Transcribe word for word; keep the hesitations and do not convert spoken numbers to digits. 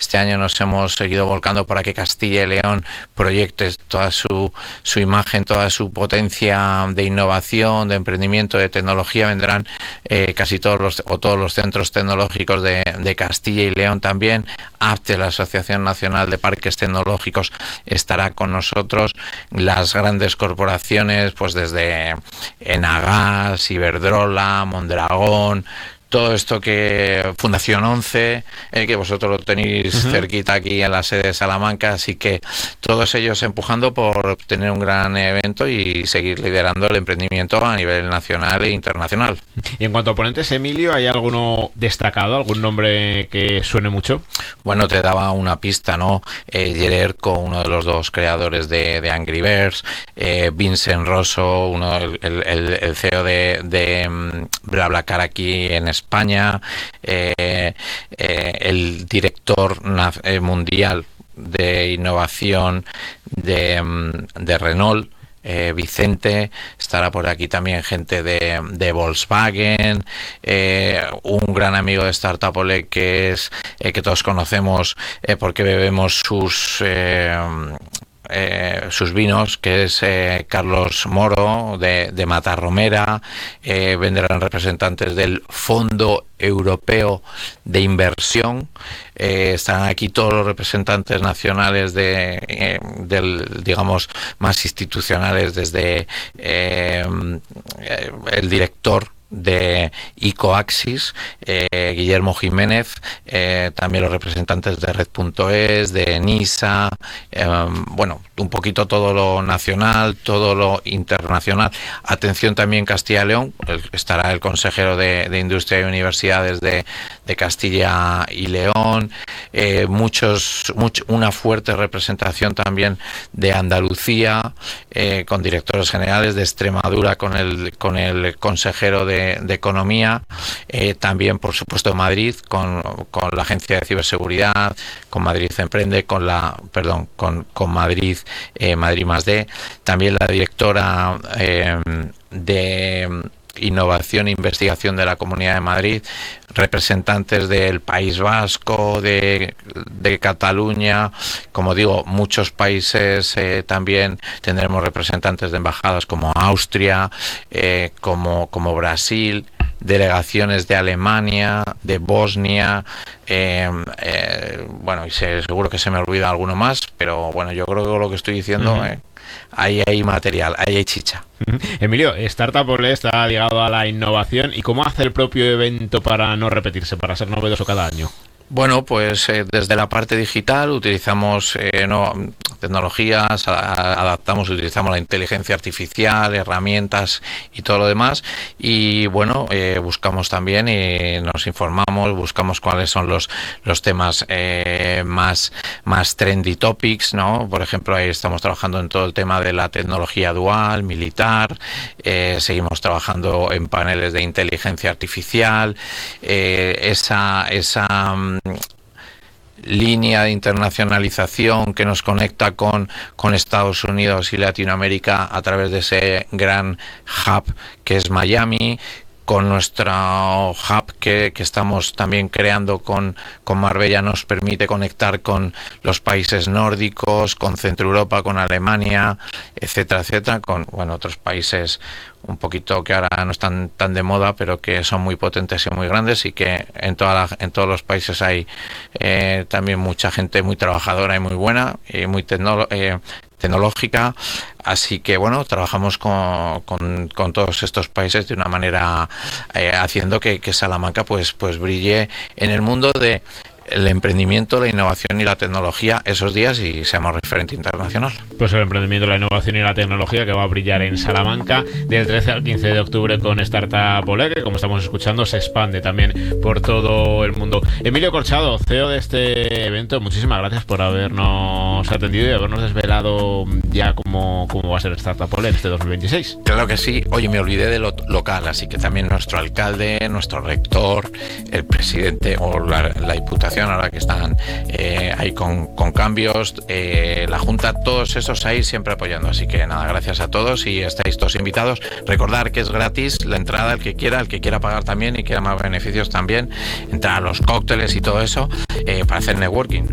Este año nos hemos seguido volcando para que Castilla y León proyecte toda su, su imagen, toda su potencia de innovación, de emprendimiento, de tecnología. Vendrán eh, casi todos los, o todos los centros tecnológicos de, de Castilla y León también. APTE, la Asociación Nacional de Parques Tecnológicos, estará con nosotros. Las grandes corporaciones, pues desde Enagas, Iberdrola, Mondragón, todo esto que Fundación once, eh, que vosotros lo tenéis uh-huh. cerquita aquí en la sede de Salamanca, así que todos ellos empujando por tener un gran evento y seguir liderando el emprendimiento a nivel nacional e internacional. Y en cuanto a ponentes, Emilio, ¿hay alguno destacado, algún nombre que suene mucho? Bueno, te daba una pista, ¿no? Eh, Gererco, uno de los dos creadores de, de Angry Birds, eh, Vincent Rosso, uno el, el, el C E O de, de um, BlaBlaCar aquí en España, eh, eh, el director eh, mundial de innovación de, de Renault, Eh, Vicente, estará por aquí también gente de, de Volkswagen, eh, un gran amigo de Startup Ole que es eh, que todos conocemos eh, porque bebemos sus eh, Eh, sus vinos, que es eh, Carlos Moro de, de Matarromera. Eh, vendrán representantes del Fondo Europeo de Inversión, eh, están aquí todos los representantes nacionales de eh, del, digamos, más institucionales, desde eh, el director de Icoaxis, eh, Guillermo Jiménez, eh, también los representantes de Red punto es, de NISA, eh, bueno, un poquito todo lo nacional, todo lo internacional. Atención también Castilla y León, el, estará el consejero de, de Industria y Universidades de, de Castilla y León, eh, muchos, much, una fuerte representación también de Andalucía, eh, con directores generales, de Extremadura con el, con el consejero de De, de Economía, eh, también por supuesto Madrid con, con la Agencia de Ciberseguridad, con Madrid Emprende, con la perdón con, con Madrid eh, Madrid más D, también la directora eh, de Innovación e Investigación de la Comunidad de Madrid, representantes del País Vasco, de, de Cataluña, como digo, muchos países, eh, también tendremos representantes de embajadas como Austria, eh, como, como Brasil, delegaciones de Alemania, de Bosnia, eh, eh, bueno, y se, seguro que se me olvida alguno más, pero bueno, yo creo que lo que estoy diciendo, uh-huh. eh, ahí hay material, ahí hay chicha. Emilio, Startup Ole está ligado a la innovación, ¿y cómo hace el propio evento para no repetirse, para ser novedoso cada año? Bueno, pues eh, desde la parte digital utilizamos eh, no, tecnologías, a, adaptamos, utilizamos la inteligencia artificial, herramientas y todo lo demás. Y bueno, eh, buscamos también y nos informamos, buscamos cuáles son los, los temas eh, más, más trendy topics, ¿no? Por ejemplo, ahí estamos trabajando en todo el tema de la tecnología dual, militar, eh, seguimos trabajando en paneles de inteligencia artificial, eh, esa... esa línea de internacionalización que nos conecta con, con Estados Unidos y Latinoamérica a través de ese gran hub que es Miami, con nuestro hub que, que estamos también creando con, con Marbella, nos permite conectar con los países nórdicos, con Centro Europa, con Alemania, etcétera, etcétera, con bueno otros países un poquito que ahora no están tan de moda, pero que son muy potentes y muy grandes, y que en toda la, en todos los países hay eh, también mucha gente muy trabajadora y muy buena y muy tecno, eh, tecnológica. Así que bueno, trabajamos con, con, con todos estos países de una manera eh, haciendo que, que Salamanca pues, pues brille en el mundo de el emprendimiento, la innovación y la tecnología esos días y seamos referente internacional. Pues el emprendimiento, la innovación y la tecnología que va a brillar en Salamanca del trece al quince de octubre con Startup Ole, que como estamos escuchando se expande también por todo el mundo. Emilio Corchado, C E O de este evento, muchísimas gracias por habernos atendido y habernos desvelado ya cómo, cómo va a ser Startup Ole en este dos mil veintiséis. Claro que sí. Oye, me olvidé de lo local, así que también nuestro alcalde, nuestro rector, el presidente o la, la diputación, ahora que están eh, ahí con, con cambios, eh, la Junta, todos esos ahí siempre apoyando. Así que nada, gracias a todos y estáis todos invitados. Recordar que es gratis la entrada, el que quiera, el que quiera pagar también y quiera más beneficios también, entrar a los cócteles y todo eso eh, para hacer networking.